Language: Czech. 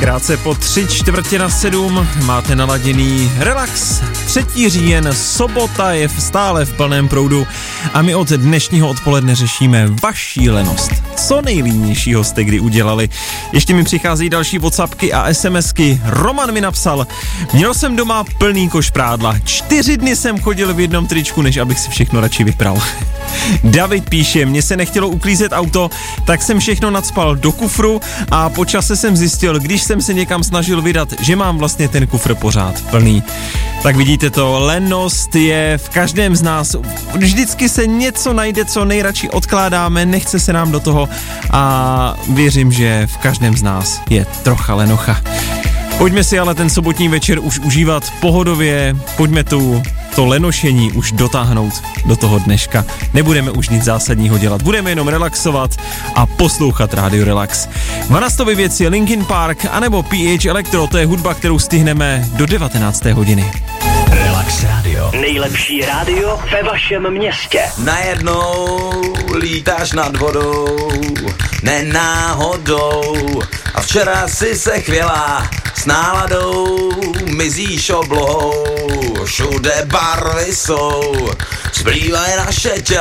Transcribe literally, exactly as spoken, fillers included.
Krátce po tři čtvrtě na sedm máte naladěný Relax. třetí říjen, sobota je stále v plném proudu a my od dnešního odpoledne řešíme vaši lenost. Co nejlínějšího jste kdy udělali? Ještě mi přichází další WhatsAppky a SMSky. Roman mi napsal: měl jsem doma plný koš prádla. Čtyři dny jsem chodil v jednom tričku, než abych si všechno radši vypral. David píše: mně se nechtělo uklízet auto, tak jsem všechno nacpal do kufru a po čase jsem zjistil, když jsem se někam snažil vydat, že mám vlastně ten kufr pořád plný. Tak vidíte to, lenost je v každém z nás. Vždycky se něco najde, co nejradši odkládáme, nechce se nám do toho a věřím, že v každém z nás je trocha lenocha. Pojďme si ale ten sobotní večer už užívat pohodově, pojďme tu to lenošení už dotáhnout do toho dneška. Nebudeme už nic zásadního dělat, budeme jenom relaxovat a poslouchat Radio Relax. Vanastovy věci, Linkin Park anebo P H Electro, to je hudba, kterou stihneme do devatenácté hodiny. Relax Radio. Nejlepší rádio ve vašem městě. Najednou lítáš nad vodou, nenáhodou. A včera si se chvěla s náladou, mizíš oblohou. Všude barvy jsou, zplývají naše těla.